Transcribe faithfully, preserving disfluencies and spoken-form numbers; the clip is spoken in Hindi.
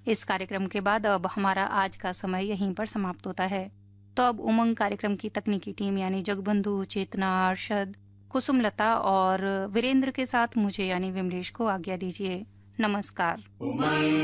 इस कार्यक्रम के बाद अब हमारा आज का समय यहीं पर समाप्त होता है। तो अब उमंग कार्यक्रम की तकनीकी टीम यानी जगबंधु, चेतना, अरशद, कुसुमलता और वीरेंद्र के साथ मुझे यानी विमलेश को आज्ञा दीजिए। नमस्कार।